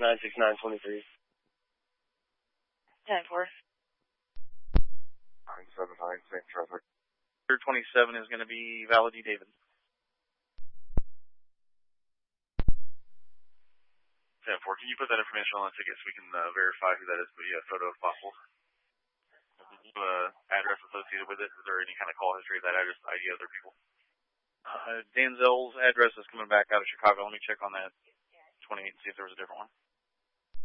96923. 10-4. 979, same traffic. 27 is going to be Valid David. 10-4, can you put that information on the ticket so we can verify who that is via photo if possible? Address associated with it? Is there any kind of call history of that address, ID other people? Danzel's address is coming back out of Chicago. Let me check on that 28 and see if there was a different one.